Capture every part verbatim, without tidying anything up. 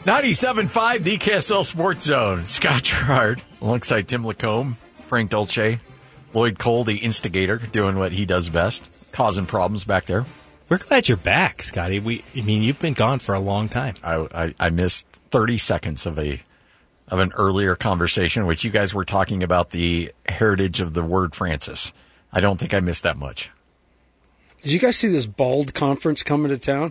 ninety-seven point five, the K S L Sports Zone. Scott Gerard, alongside Tim Lacombe, Frank Dolce, Lloyd Cole, the instigator, doing what he does best, causing problems back there. We're glad you're back, Scotty. We, I mean, you've been gone for a long time. I, I, I missed thirty seconds of a of an earlier conversation, which you guys were talking about the heritage of the word Francis. I don't think I missed that much. Did you guys see this bald conference coming to town?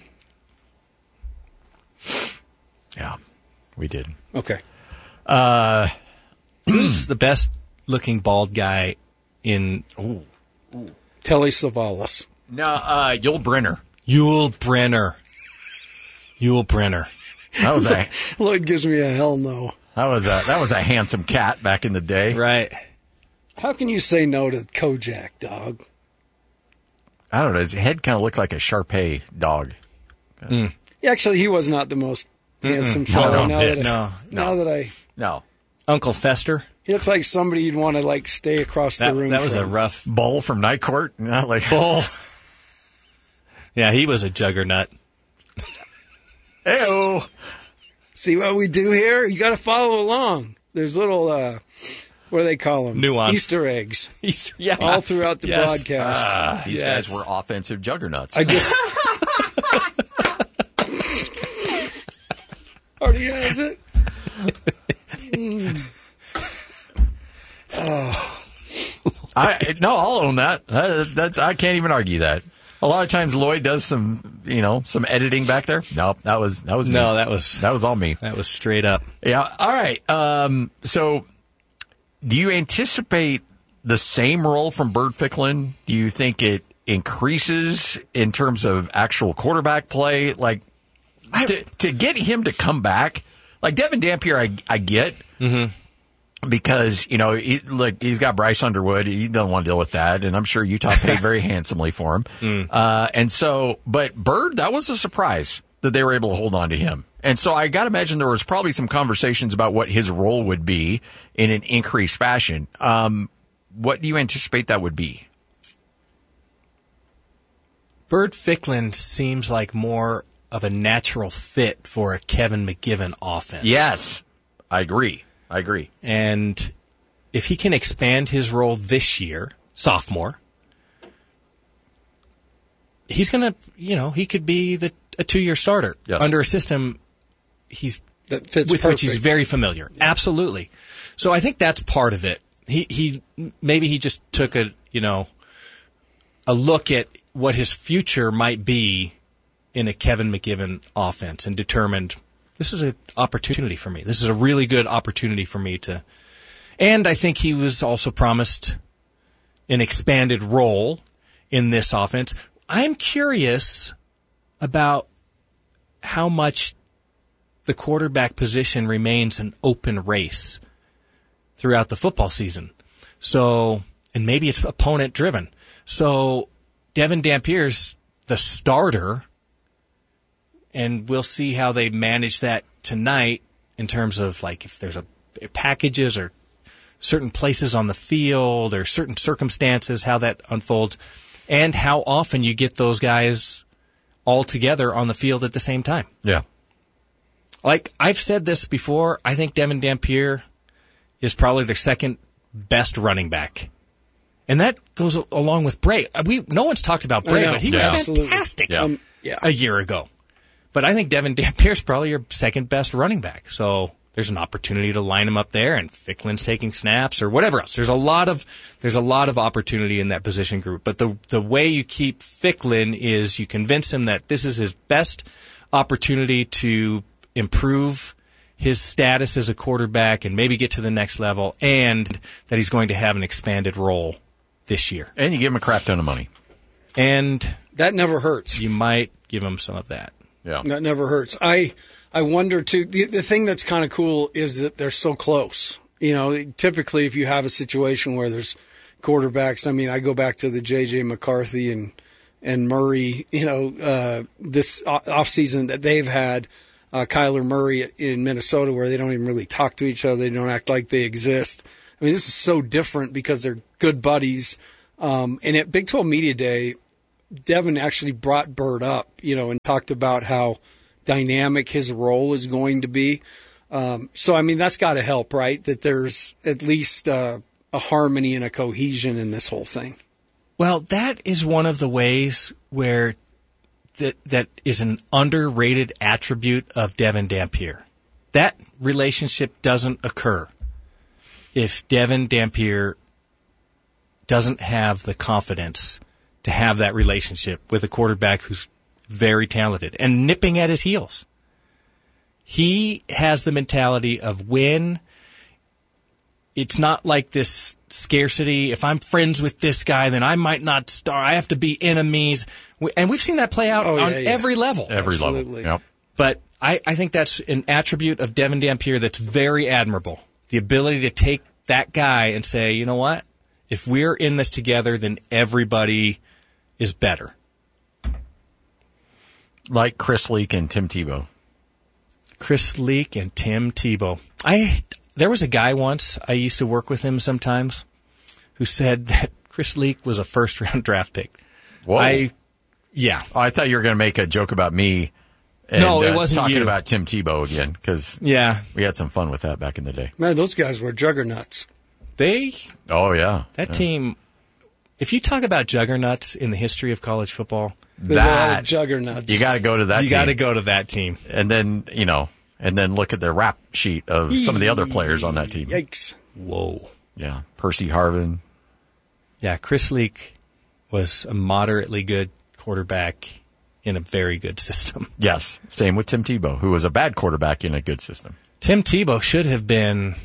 Yeah, we did. Okay. Uh, who's the best looking bald guy in Ooh. Telly Savalas. No, uh, Yul Brynner. Yul Brynner? Yul Brynner. That was a Lloyd gives me a hell no. that was a that was a handsome cat back in the day. Right. How can you say no to Kojak, dog? I don't know. His head kind of looked like a Shar-Pei dog. Mm. Actually, he was not the most handsome Mm-mm. fellow. No, now, no, that I, no, now no. that I, No. Uncle Fester. he looks like somebody you'd want to like stay across That, the room. that was from. a rough Bull from Night Court. Not like bull. Yeah, he was a juggernaut. Ew. See what we do here? You got to follow along. There's little, uh, what do they call them? Nuance. Easter eggs. He's, yeah. All throughout the Yes. broadcast. Ah, these Yes. guys were offensive juggernauts. I just already has it. I no, I'll own that. Uh, that. I can't even argue that. A lot of times Lloyd does some, you know, some editing back there. No, that was that was me. No, that was that was all me. that was straight up. Yeah. All right. Um, so, do you anticipate the same role from Bird Ficklin? Do you think it increases in terms of actual quarterback play? Like, to, to get him to come back, like Devin Dampier, I, I get. Mm-hmm. Because, you know, he, look, he's got Bryce Underwood. He doesn't want to deal with that. And I'm sure Utah paid very handsomely for him. Mm. Uh, and so, but Bird, that was a surprise that they were able to hold on to him. And so I got to imagine there was probably some conversations about what his role would be in an increased fashion. Um, what do you anticipate that would be? Bird Ficklin seems like more of a natural fit for a Kevin McGiven offense. Yes, I agree. I agree. And if he can expand his role this year, sophomore, he's going to, you know, he could be the a two-year starter yes. under a system he's that fits with perfect. which he's very familiar. Absolutely. So I think that's part of it. He he maybe he just took a, you know, a look at what his future might be in a Kevin McGiven offense and determined this is an opportunity for me. This is a really good opportunity for me to... And I think he was also promised an expanded role in this offense. I'm curious about how much the quarterback position remains an open race throughout the football season. So, and maybe it's opponent-driven. So, Devin Dampier's the starter, and we'll see how they manage that tonight in terms of like if there's a packages or certain places on the field or certain circumstances, how that unfolds, and how often you get those guys all together on the field at the same time. Yeah. Like I've said this before, I think Devin Dampier is probably their second best running back. And that goes along with Bray. We no one's talked about Bray, but he yeah. was Absolutely. fantastic Yeah. Um, yeah. a year ago. But I think Devin Dampier is probably your second best running back. So there's an opportunity to line him up there, and Ficklin's taking snaps or whatever else. There's a lot of there's a lot of opportunity in that position group. But the the way you keep Ficklin is you convince him that this is his best opportunity to improve his status as a quarterback and maybe get to the next level, and that he's going to have an expanded role this year. And you give him a crap ton of money. And That never hurts. you might give him some of that. Yeah. That never hurts. I I wonder too. The, the thing that's kind of cool is that they're so close. You know, typically if you have a situation where there's quarterbacks, I mean, I go back to the J J McCarthy and and Murray. You know, uh, this off season that they've had, uh, Kyler Murray in Minnesota, where they don't even really talk to each other. They don't act like they exist. I mean, this is so different because they're good buddies. Um, and at Big twelve Media Day, Devin actually brought Bird up, you know, and talked about how dynamic his role is going to be. Um, so, I mean, that's got to help, right? That there's at least uh, a harmony and a cohesion in this whole thing. Well, that is one of the ways where that that is an underrated attribute of Devin Dampier. That relationship doesn't occur if Devin Dampier doesn't have the confidence to have that relationship with a quarterback who's very talented and nipping at his heels. He has the mentality of when it's not like this scarcity. If I'm friends with this guy, then I might not start. I have to be enemies. And we've seen that play out oh, yeah, on yeah. every level. Every Absolutely. level. Yep. But I, I think that's an attribute of Devin Dampier that's very admirable. The ability to take that guy and say, you know what? If we're in this together, then everybody is better. Like Chris Leak and Tim Tebow. Chris Leak and Tim Tebow. I there was a guy once, I used to work with him sometimes, who said that Chris Leak was a first round draft pick. Whoa. I yeah. Oh, I thought you were going to make a joke about me. And, No, it uh, wasn't talking you. about Tim Tebow again, because Yeah. we had some fun with that back in the day. Man, those guys were juggernauts. They Oh yeah, that yeah. team, if you talk about juggernauts in the history of college football, There's a lot That of juggernauts. you got to go to that. you team. got to go to that team. and then you know, and then look at the rap sheet of some of the other players on that team. Yikes. Whoa. Yeah, Percy Harvin. Yeah, Chris Leak was a moderately good quarterback in a very good system. Yes, same with Tim Tebow, who was a bad quarterback in a good system. Tim Tebow should have been.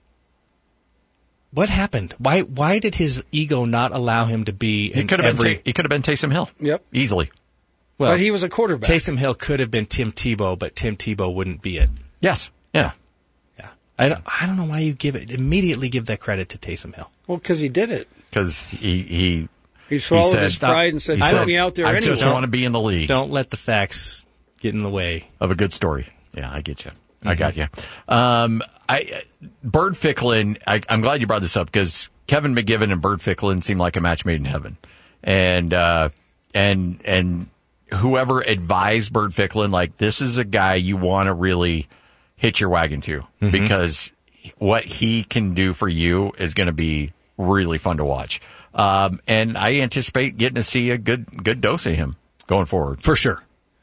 What happened? Why Why did his ego not allow him to be He in could have every... been. Ta- he could have been Taysom Hill. Yep. Easily. well, But he was a quarterback. Taysom Hill could have been Tim Tebow, but Tim Tebow wouldn't be it. Yes. Yeah. Yeah, I don't. I don't know why you give it immediately give that credit to Taysom Hill. Well, because he did it. Because he he He swallowed said- his pride and said, he put said, me out there I anyway. just want to be in the league Don't let the facts get in the way. of a good story. Yeah, I get you. I got you. Um, I Bird Ficklin. I, I'm glad you brought this up because Kevin McGivern and Bird Ficklin seem like a match made in heaven, and uh, and and whoever advised Bird Ficklin, like this is a guy you want to really hitch your wagon to mm-hmm. because what he can do for you is going to be really fun to watch. Um, and I anticipate getting to see a good good dose of him going forward. For sure.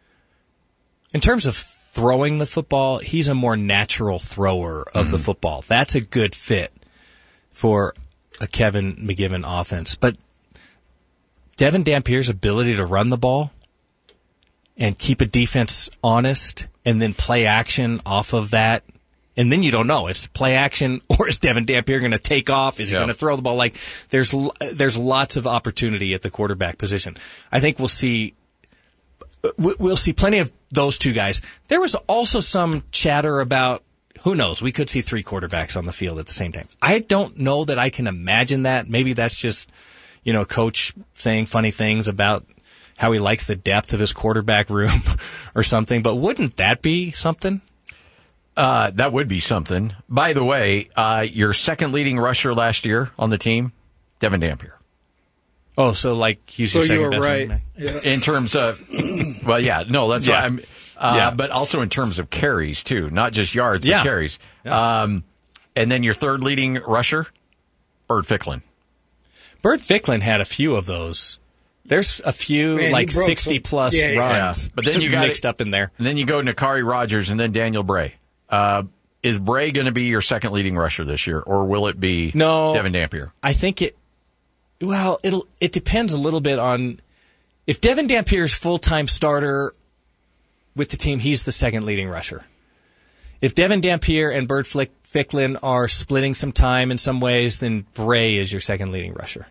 In terms of throwing the football, he's a more natural thrower of mm-hmm. the football. That's a good fit for a Kevin McGivern offense. But Devin Dampier's ability to run the ball and keep a defense honest and then play action off of that, and then you don't know. It's play action, or is Devin Dampier going to take off? Is he Yeah. going to throw the ball? Like there's there's lots of opportunity at the quarterback position. I think we'll see we'll see plenty of those two guys. There was also some chatter about, who knows, we could see three quarterbacks on the field at the same time. I don't know that I can imagine that. Maybe that's just, you know, coach saying funny things about how he likes the depth of his quarterback room or something. But wouldn't that be something? Uh, that would be something. By the way, uh, your second leading rusher last year on the team, Devin Dampier. Oh, so like he's So your second you were best right. running back? Yeah. In terms of, well, yeah, no, that's Yeah. what I'm, uh, Yeah. but also in terms of carries too, not just yards, Yeah. but carries. Yeah. Um, and then your third leading rusher, Bird Ficklin. Bird Ficklin had a few of those. There's a few Man, he like broke sixty some- plus yeah, yeah. runs, Yeah. But then you got mixed it- up in there. And then you go Nakari Rogers and then Daniel Bray. Uh, is Bray going to be your second leading rusher this year, or will it be No. Devin Dampier? I think it. Well, it'll it depends a little bit on if Devin Dampier's full time starter with the team. He's the second leading rusher. If Devin Dampier and Bird Flick, Ficklin are splitting some time in some ways, then Bray is your second leading rusher.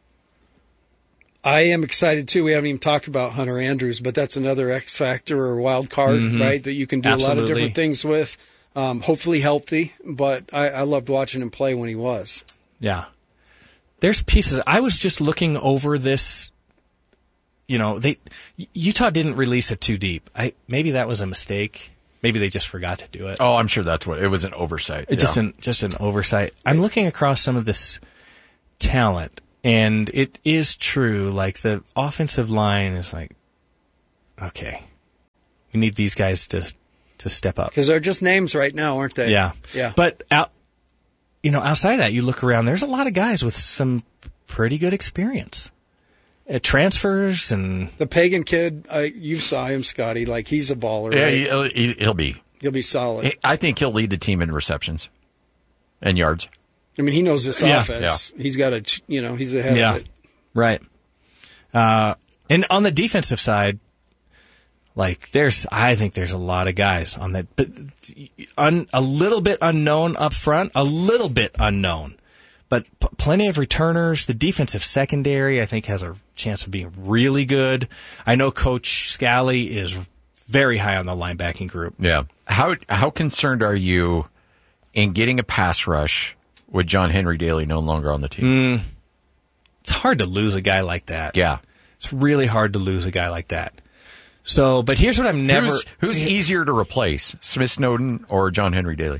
I am excited too. We haven't even talked about Hunter Andrews, but that's another X factor or wild card, Mm-hmm. right? That you can do a lot of Absolutely. different things with. Um, hopefully healthy, but I, I loved watching him play when he was. Yeah. There's pieces. I was just looking over this. You know, they Utah didn't release it too deep. I maybe that was a mistake. Maybe they just forgot to do it. Oh, I'm sure that's what it was. An oversight. It's yeah. just an just an oversight. I'm looking across some of this talent, and it is true. Like the offensive line is like, okay, We need these guys to to step up. Because they're just names right now, aren't they? Yeah. Yeah. But, out, you know, outside of that, you look around, there's a lot of guys with some pretty good experience. Uh, transfers and... The Pagan kid, I, you saw him, Scotty. Like, he's a baller, Yeah, right? he'll, he- he'll be. He'll be solid. I think he'll lead the team in receptions and yards. I mean, he knows this Yeah. offense. He's got a, you know, he's ahead Yeah. of it. Right. Uh, and on the defensive side, like there's, I think there's a lot of guys on that, but un, a little bit unknown up front, a little bit unknown, but p- plenty of returners. The defensive secondary, I think, has a chance of being really good. I know Coach Scally is very high on the linebacking group. Yeah. How how concerned are you in getting a pass rush with John Henry Daly no longer on the team? Mm, it's hard to lose a guy like that. Yeah. It's really hard to lose a guy like that. So, but here's what I'm never... Who's, who's easier to replace, Smith Snowden or John Henry Daly?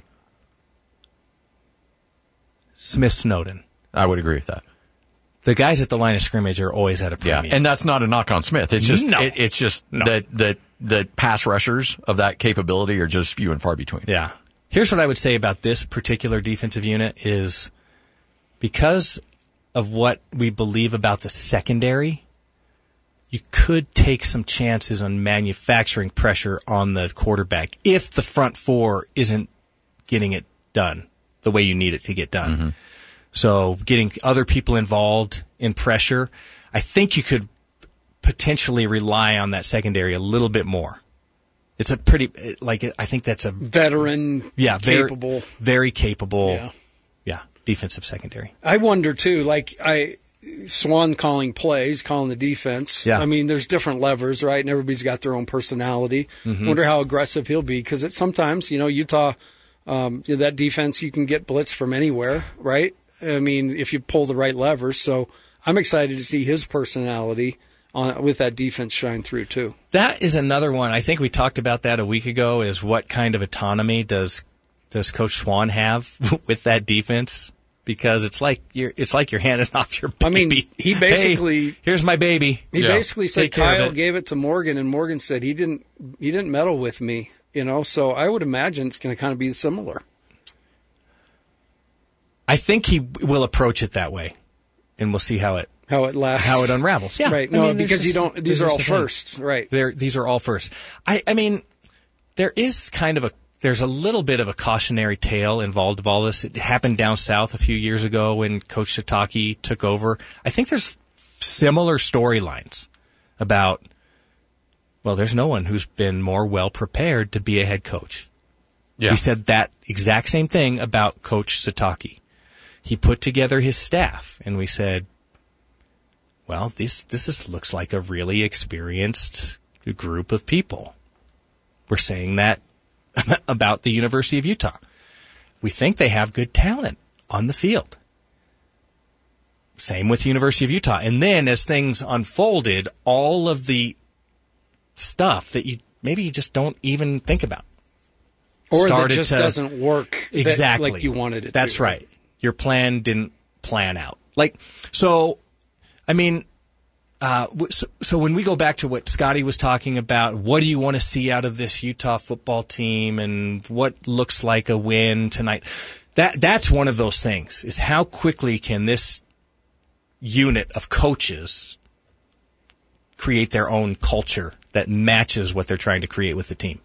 Smith Snowden. I would agree with that. The guys at the line of scrimmage are always at a Yeah, premium. and that's not a knock on Smith. It's just No. it, it's just No. that that the pass rushers of that capability are just few and far between. Yeah. Here's what I would say about this particular defensive unit is because of what we believe about the secondary, you could take some chances on manufacturing pressure on the quarterback if the front four isn't getting it done the way you need it to get done. Mm-hmm. So getting other people involved in pressure, I think you could potentially rely on that secondary a little bit more. It's a pretty, like, I think that's a Veteran, yeah, very, capable. very capable, Yeah. yeah, defensive secondary. I wonder, too, like, I Swan calling plays, calling the defense. Yeah. I mean, there's different levers, right? And everybody's got their own personality. Mm-hmm. Wonder how aggressive he'll be because sometimes, you know, Utah, um, that defense, you can get blitz from anywhere, right? I mean, if you pull the right levers. So I'm excited to see his personality on, with that defense shine through, too. That is another one. I think we talked about that a week ago is what kind of autonomy does does Coach Swan have with that defense? Because it's like you're it's like you're handing off your baby. I mean, he basically hey, here's my baby. He Yeah. basically said Take care of Kyle it. gave it to Morgan, and Morgan said he didn't he didn't meddle with me, you know. So I would imagine it's going to kind of be similar. I think he will approach it that way, and we'll see how it How it lasts, how it unravels. Yeah, right. I No, mean, there's because you just- don't. These there's are all just a thing. firsts, right? They're, these are all first. I, I mean, there is kind of a there's a little bit of a cautionary tale involved of all this. It happened down south a few years ago when Coach Sataki took over. I think there's similar storylines about, well, there's no one who's been more well prepared to be a head coach. Yeah. We said that exact same thing about Coach Sataki. He put together his staff, and we said, well, this this is, looks like a really experienced group of people. We're saying that about the University of Utah. We think they have good talent on the field. Same with University of Utah. And then as things unfolded, all of the stuff that you maybe you just don't even think about. Or that started just to- doesn't work that- exactly like you wanted it. That's to. right. Your plan didn't plan out. Like so. I mean, uh, so, so when we go back to what Scotty was talking about, what do you want to see out of this Utah football team, and what looks like a win tonight? That that's one of those things. Is how quickly can this unit of coaches create their own culture that matches what they're trying to create with the team?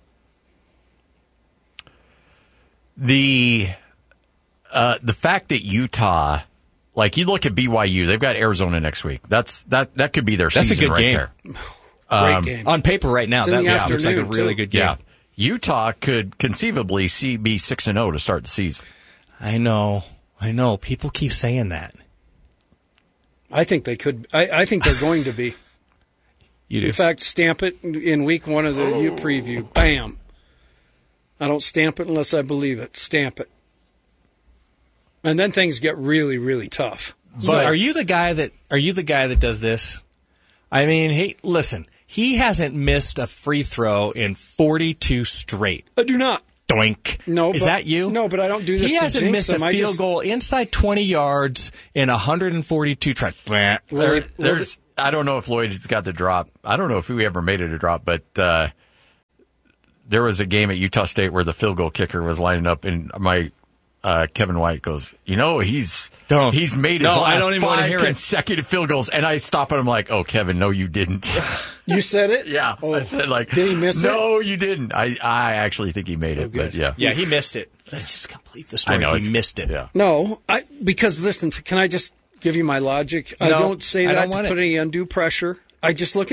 The uh, the fact that Utah, like you look at B Y U, they've got Arizona next week. That's that that could be their That's a season good right game. there. Great Um, game. On paper right now, It's in that the looks looks like a afternoon, really too. good game. Yeah, Utah could conceivably see, be six and zero to start the season. I know, I know. People keep saying that. I think they could. I, I think they're going to be. You do. In fact, stamp it in week one of the U preview. Bam. I don't stamp it unless I believe it. Stamp it. And then things get really, really tough. So But- are you the guy that are you the guy that does this? I mean, he listen. He hasn't missed a free throw in forty-two straight. I do not. Doink. No, is but- that you? no, but I don't do this He to hasn't jinx missed a him. I field just- goal inside twenty yards in one hundred forty-two tries. Well, There, well, there's, I don't know if Lloyd's got the drop. I don't know if we ever made it a drop, but uh, there was a game at Utah State where the field goal kicker was lining up, and my uh, Kevin White goes, you know, he's Don't. he's made his No, last I don't even wanna five hear it. consecutive field goals, and I stop and I'm like, oh, Kevin, no, you didn't. You said it? yeah, Oh. I said like, Did he miss no, it? No, you didn't. I I actually think he made it, good. but yeah, Yeah, he missed it. Let's just complete the story. I know he it's- missed it. Yeah. No, I because listen, can I just give you my logic? I No, don't say I that don't to want put it. any undue pressure. I just look